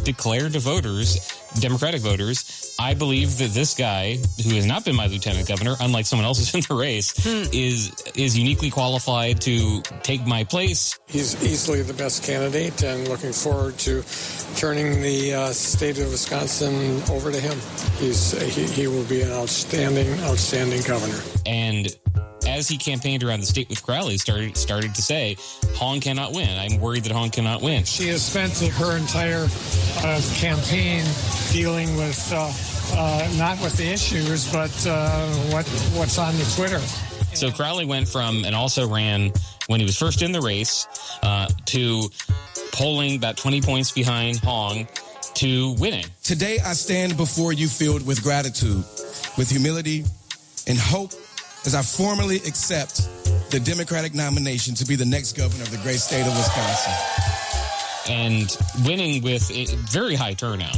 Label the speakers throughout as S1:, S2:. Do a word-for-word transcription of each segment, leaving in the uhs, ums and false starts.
S1: declare to voters, Democratic voters, I believe that this guy, who has not been my lieutenant governor, unlike someone else who's in the race, hmm. is is uniquely qualified to take my place.
S2: He's easily the best candidate, and looking forward to turning the uh, state of Wisconsin over to him. He's he, he will be an outstanding, outstanding governor.
S1: And as he campaigned around the state with Crowley, started started to say, Hong cannot win. I'm worried that Hong cannot win.
S2: She has spent her entire uh, campaign dealing with, uh, uh, not with the issues, but uh, what what's on the Twitter.
S1: So Crowley went from, and also ran when he was first in the race, uh, to polling about twenty points behind Hong, to winning.
S3: Today I stand before you filled with gratitude, with humility and hope, as I formally accept the Democratic nomination to be the next governor of the great state of Wisconsin.
S1: And winning with a very high turnout.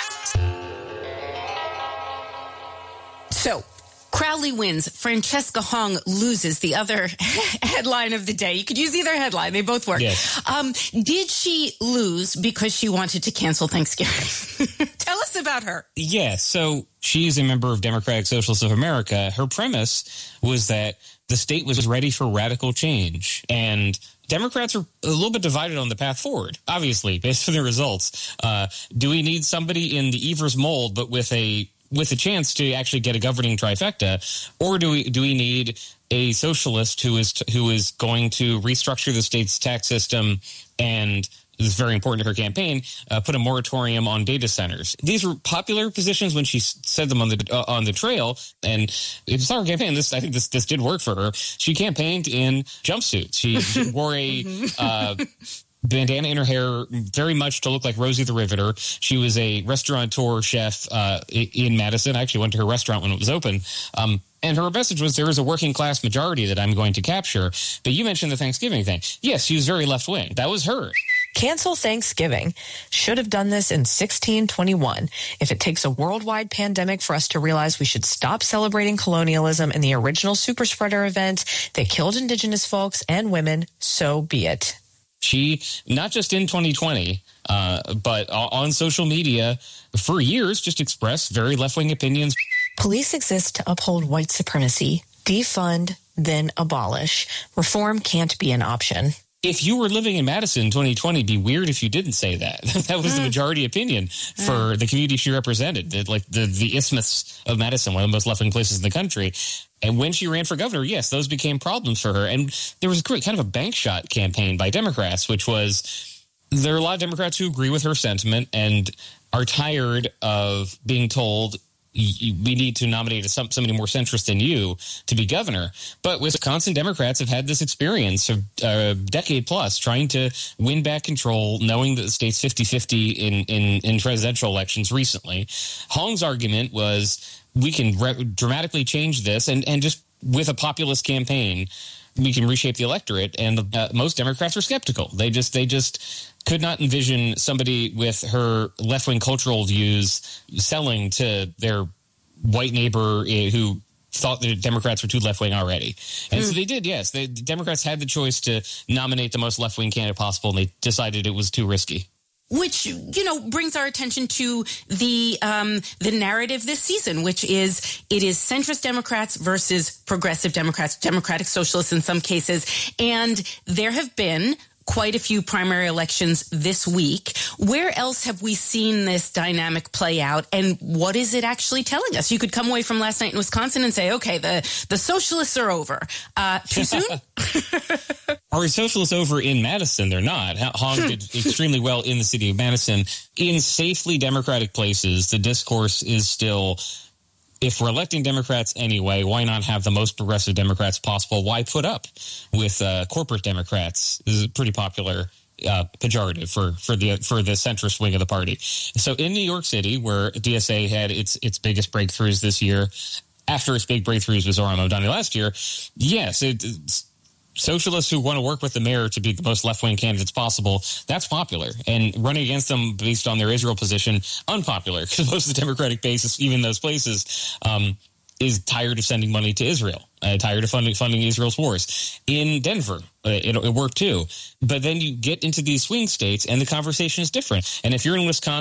S4: So, Crowley wins. Francesca Hong loses, the other headline of the day. You could use either headline. They both work.
S1: Yes.
S4: Um, did she lose because she wanted to cancel Thanksgiving? Tell us about her.
S1: Yeah, so she's a member of Democratic Socialists of America. Her premise was that the state was ready for radical change. And Democrats are a little bit divided on the path forward, obviously, based on the results. Uh, do we need somebody in the Evers mold, but with a with a chance to actually get a governing trifecta, or do we do we need a socialist who is who is going to restructure the state's tax system and, this is very important to her campaign, uh, put a moratorium on data centers? These were popular positions when she said them on the uh, on the trail, and it's not her campaign. This I think this this did work for her. She campaigned in jumpsuits. She, she wore a uh, bandana in her hair, very much to look like Rosie the Riveter. She was a restaurateur chef uh, in Madison. I actually went to her restaurant when it was open. Um, and her message was, there is a working class majority that I'm going to capture. But you mentioned the Thanksgiving thing. Yes, she was very left wing. That was her.
S5: Cancel Thanksgiving. Should have done this in sixteen twenty-one. If it takes a worldwide pandemic for us to realize we should stop celebrating colonialism and the original super spreader event that killed indigenous folks and women, so be it.
S1: She, not just in twenty twenty, uh, but on social media for years, just expressed very left-wing opinions.
S5: Police exist to uphold white supremacy. Defund, then abolish. Reform can't be an option.
S1: If you were living in Madison in twenty twenty, it'd be weird if you didn't say that. That was the majority opinion for the community she represented, like the, the Isthmus of Madison, one of the most left-wing places in the country. And when she ran for governor, yes, those became problems for her. And there was a great kind of a bank shot campaign by Democrats, which was, there are a lot of Democrats who agree with her sentiment and are tired of being told, we need to nominate somebody more centrist than you to be governor. But Wisconsin Democrats have had this experience of a decade plus trying to win back control, knowing that the state's fifty-fifty in, in, in presidential elections recently. Hong's argument was, we can re- dramatically change this, and, and just with a populist campaign, we can reshape the electorate. And uh, most Democrats are skeptical. They just they just could not envision somebody with her left-wing cultural views selling to their white neighbor who thought the Democrats were too left-wing already. And mm. so they did, yes. The Democrats had the choice to nominate the most left-wing candidate possible, and they decided it was too risky.
S4: Which, you know, brings our attention to the um, the narrative this season, which is it is centrist Democrats versus progressive Democrats, Democratic Socialists in some cases. And there have been quite a few primary elections this week. Where else have we seen this dynamic play out, and what is it actually telling us? You could come away from last night in Wisconsin and say, okay, the, the socialists are over. Uh, too soon?
S1: Are socialists over in Madison? They're not. Hong did extremely well in the city of Madison. In safely Democratic places, the discourse is still, if we're electing Democrats anyway, why not have the most progressive Democrats possible? Why put up with uh, corporate Democrats? This is a pretty popular uh, pejorative for for the for the centrist wing of the party. So in New York City, where D S A had its its biggest breakthroughs this year, after its big breakthroughs with Zohran Mamdani last year, yes, it, it's socialists who want to work with the mayor to be the most left-wing candidates possible, that's popular. And running against them based on their Israel position, unpopular, because most of the Democratic base, even in those places, um, is tired of sending money to Israel, uh, tired of funding funding Israel's wars. In Denver, uh, it, it worked too. But then you get into these swing states, and the conversation is different. And if you're in Wisconsin,